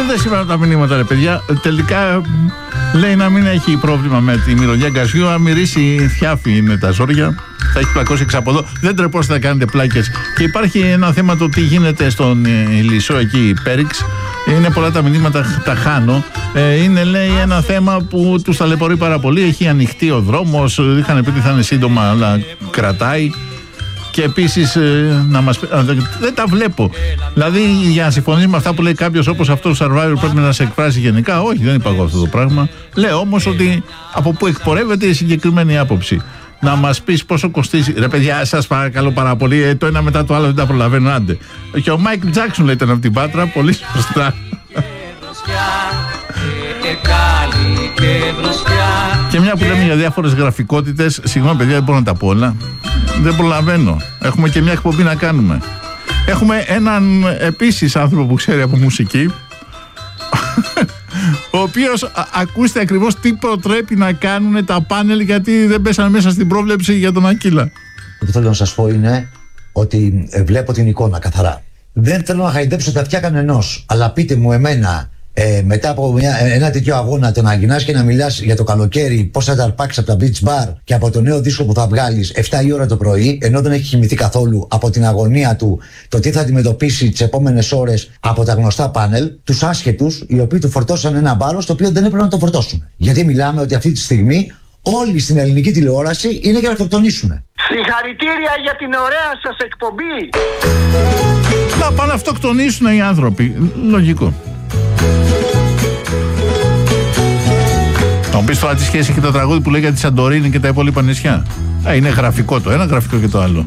ακούτε σήμερα τα μηνύματα, ρε παιδιά. Τελικά λέει να μην έχει πρόβλημα με τη μυρωδιά γκαζιού. Αν μυρίσει θιάφι είναι τα ζόρια. Θα έχει πλακώσει εξ από εδώ. Δεν τρεπόστε να κάνετε πλάκες. Και υπάρχει ένα θέμα το τι γίνεται στον Ηλισσό εκεί, Πέριξ. Είναι πολλά τα μηνύματα, τα χάνω. Είναι, λέει, ένα θέμα που τους ταλαιπωρεί πάρα πολύ. Έχει ανοιχτεί ο δρόμος. Είχαν πει ότι θα είναι σύντομα, αλλά κρατάει. Και επίσης να μας πει. Δεν τα βλέπω. Δηλαδή, για να συμφωνήσει με αυτά που λέει κάποιος όπως αυτό το Survivor, πρέπει να σε εκφράσει γενικά. Όχι, δεν είπα εγώ αυτό το πράγμα. Λέω όμως ότι από πού εκπορεύεται η συγκεκριμένη άποψη. Να μας πεις πόσο κοστίζει. Ρε παιδιά, σας παρακαλώ πάρα πολύ. Το ένα μετά το άλλο δεν τα προλαβαίνω. Άντε. Και ο Μάικλ Τζάκσον λέει ήταν από την Πάτρα. Πολύ σωστά. Και μια που λέμε για διάφορες γραφικότητες. Συγγνώμη, παιδιά, δεν μπορώ να τα πω όλα. Δεν προλαβαίνω. Έχουμε και μια εκπομπή να κάνουμε. Έχουμε έναν επίσης άνθρωπο που ξέρει από μουσική, ο οποίος, ακούστε ακριβώς τι προτρέπει να κάνουν τα πάνελ, γιατί δεν πέσανε μέσα στην πρόβλεψη για τον Ακύλα. Το που θέλω να σας πω είναι ότι βλέπω την εικόνα καθαρά. Δεν θέλω να χαϊδέψω τα αυτιά κανενός, αλλά πείτε μου εμένα, μετά από ένα τέτοιο αγώνα, το να γυρνάς και να μιλάς για το καλοκαίρι, πώς θα τα αρπάξεις από τα beach bar και από το νέο δίσκο που θα βγάλεις 7 η ώρα το πρωί, ενώ δεν έχει κοιμηθεί καθόλου, από την αγωνία του, το τι θα αντιμετωπίσει τις επόμενες ώρες από τα γνωστά πάνελ, τους άσχετους, οι οποίοι του φορτώσαν ένα βάρος το οποίο δεν έπρεπε να το φορτώσουν. Γιατί μιλάμε ότι αυτή τη στιγμή όλοι στην ελληνική τηλεόραση είναι για να αυτοκτονήσουν. Συγχαρητήρια για την ωραία σας εκπομπή. Να πάνε να αυτοκτονήσουν οι άνθρωποι. Λογικό. Θα μου πεις τώρα τι σχέση έχει το τραγούδι που λέει για τη Σαντορίνη και τα υπόλοιπα νησιά. Είναι γραφικό το ένα, γραφικό και το άλλο.